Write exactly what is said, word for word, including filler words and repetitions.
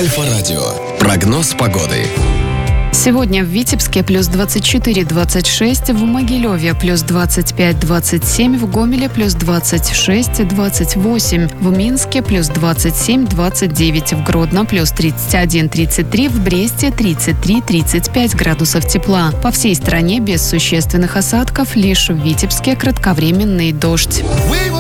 Альфа-радио. Прогноз погоды. Сегодня в Витебске плюс двадцать четыре - двадцать шесть, в Могилеве плюс двадцать пять - двадцать семь, в Гомеле плюс двадцать шесть - двадцать восемь, в Минске плюс двадцать семь - двадцать девять, в Гродно плюс тридцать один - тридцать три, в Бресте тридцать три - тридцать пять градусов тепла. По всей стране без существенных осадков, лишь в Витебске кратковременный дождь.